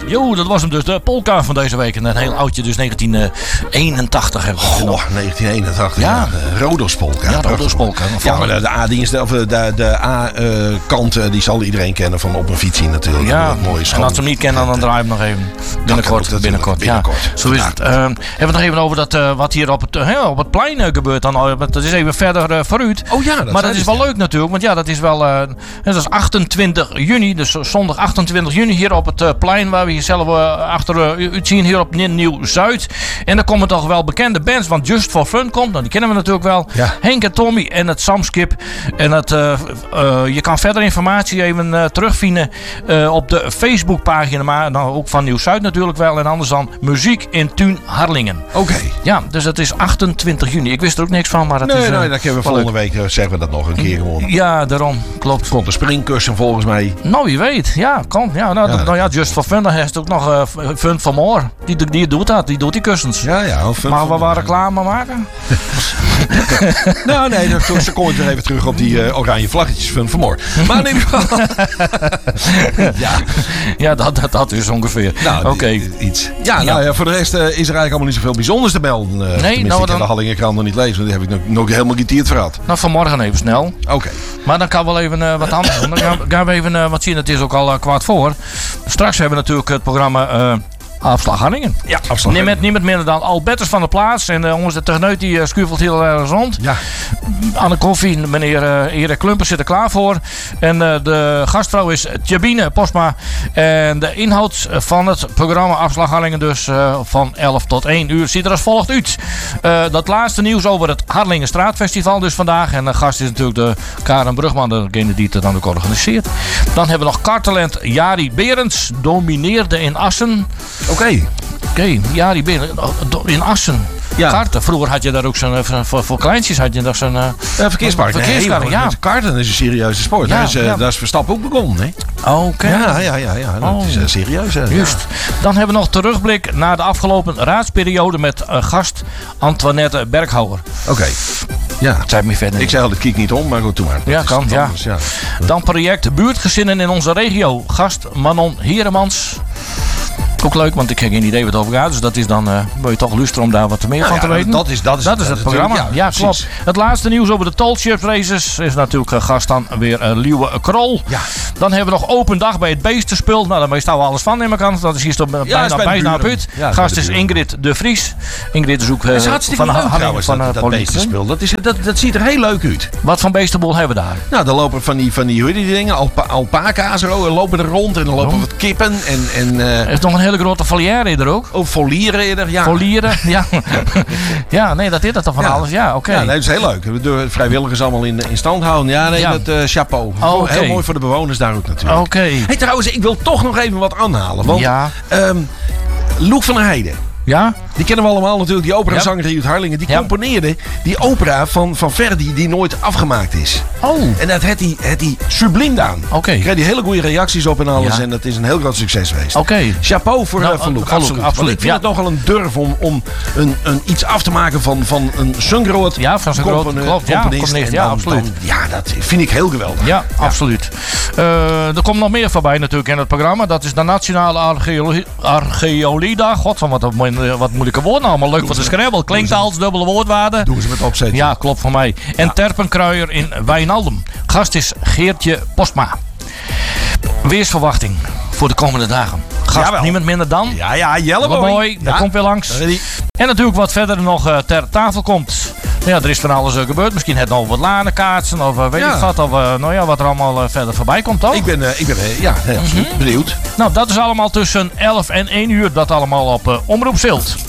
Jo, dat was hem dus, de polka van deze week. Een heel oudje, dus 1981 hebben we genomen. 1981. Ja. Rodos polka. Ja, Rodos polka. Ja, maar de A-dienst, of de A-kant, die zal iedereen kennen van op een fietsie natuurlijk. Ja, mooie en als ze hem niet kennen, dan draai je hem nog even. Binnenkort. Ja, zo is het. Hebben we het nog even over dat, wat hier op het plein gebeurt. Dat is even verder vooruit. Oh ja, maar dat is wel leuk natuurlijk. Want ja, dat is wel dat is 28 juni. Dus zondag 28 juni hier op het plein. Waar we hier zelf achter u zien hier op Nieuw-Zuid. En dan komen toch wel bekende bands. Want Just for Fun komt. Nou, die kennen we natuurlijk wel. Ja. Henk en Tommy en het Samskip. En je kan verder informatie even terugvinden op de Facebookpagina. Maar nou, ook van Nieuw-Zuid natuurlijk wel. En anders dan Muziek in Tuin Harlingen. Oké. Ja, dus dat is 28 juni. Ik wist er ook niks van. Maar dat is, nee, dan kunnen we volgende week zeggen we dat nog een keer gewoon. Ja, daarom. Klopt. Komt een springkussen volgens mij. Nou, wie weet. Ja, kom. Ja, nou ja, Just for Fun. Dan heeft het ook nog Fun for More. Die doet dat. Die doet die kussens. Ja. Maar we wat reclame maken? Nou, nee. Dan kom ik weer even terug op die oranje vlaggetjes Fun for More. Maar in ieder geval. Ja, dat is ongeveer. Nou, oké. Iets. Ja, nou ja, voor de rest is er eigenlijk allemaal niet zoveel bijzonders te melden. Nee, nou ik kan de Hallingenkrant nog niet lezen. Want die heb ik nog helemaal geïrriteerd verhaald. Nou, vanmorgen even snel. Oké. Maar dan kan wel even wat anders doen. Dan gaan we even wat zien. Het is ook al 15:15. Straks hebben we natuurlijk het programma Afslag Harlingen. Ja, Afslag Met niemand minder dan Albertus van der Plaats. En onze techneut die schuifelt heel erg rond. Ja. Aan de koffie, meneer Erik Klumpers zit er klaar voor. En de gastvrouw is Tjabine Postma. En de inhoud van het programma Afslag Harlingen dus van 11 tot 1 uur ziet er als volgt uit. Dat laatste nieuws over het Harlingen Straatfestival dus vandaag. En de gast is natuurlijk de Karen Brugman, degene die het dan ook organiseert. Dan hebben we nog karttalent Jari Berends, domineerde in Assen. Oké, Jari Berends in Assen. Ja. Karten. Vroeger had je daar ook zo'n, voor kleintjes had je nog zo'n... verkeerspark. Verkeerspark, ja. Karten is een serieuze sport. Ja, daar is Verstappen ook begonnen, hè? Oké. Ja. Dat is serieus. Juist. Dan hebben we nog terugblik naar de afgelopen raadsperiode met gast Antoinette Berghouwer. Oké. Ja. Zeg me verder. Ik zei al, het kiek niet om, maar goed, doe maar. Ja, kan. Ja. Anders, ja. Dan project Buurtgezinnen in onze regio. Gast Manon Heremans. Ook leuk, want ik heb geen idee wat het over gaat. Dus dat is dan, wil je toch luisteren om daar wat meer van te weten. Dat is het programma. Ja, klopt. Het laatste nieuws over de Tallships races is natuurlijk gast dan weer Liewe Krol. Ja. Dan hebben we nog open dag bij het Beestenspul. Nou, daar staan we alles van in elkaar. Dat is hier bijna op uit. Gast is Ingrid de Vries. Ingrid is ook van dat Beestenspul. Dat ziet er heel leuk uit. Wat van Beestenboel hebben we daar? Nou, dan lopen van die hoe die dingen, alpaca's lopen er rond en dan lopen wat kippen en er is nog een hele grote volière er ook. Oh, volieren, ja. Volieren, ja. Ja, nee, dat is dat dan van alles. Ja, oké. Ja, nee, dat is heel leuk. We doen vrijwilligers allemaal in stand houden. Ja, nee, dat chapeau. Heel mooi voor de bewoners daar ook natuurlijk. Oké. Hey, trouwens, ik wil toch nog even wat aanhalen. Want Loek van der Heijden. Ja? Die kennen we allemaal natuurlijk, die operazanger uit Harlingen. Die componeerde die opera van Verdi die nooit afgemaakt is. Oh. En dat had hij subliem gedaan. Oké. Daar kreeg hij hele goede reacties op en alles. Ja. En dat is een heel groot succes geweest. Oké. Chapeau voor Loek. Absoluut. Want ik vind het nogal een durf om een iets af te maken van een zo'n groot componist. Ja, absoluut. Dat vind ik heel geweldig. Ja, absoluut. Er komt nog meer voorbij natuurlijk in het programma. Dat is de Nationale Archeoliedag. God, van wat moeilijke woorden allemaal. Leuk voor de Scrabble. Klinkt als dubbele woordwaarde. Doen ze met opzet. Ja, klopt voor mij. En Terpenkruier in Wijnaldum. Gast is Geertje Postma. Weersverwachting voor de komende dagen. Gast niemand minder dan... Ja, Jelleboy. Daar komt weer langs. Ready. En natuurlijk wat verder nog ter tafel komt. Ja, er is van alles gebeurd. Misschien het nog wat lanenkaartsen of weet ik wat. Of wat er allemaal verder voorbij komt, toch? Ik ben absoluut benieuwd. Nou, dat is allemaal tussen 11 en 1 uur. Dat allemaal op Omroep Zilt.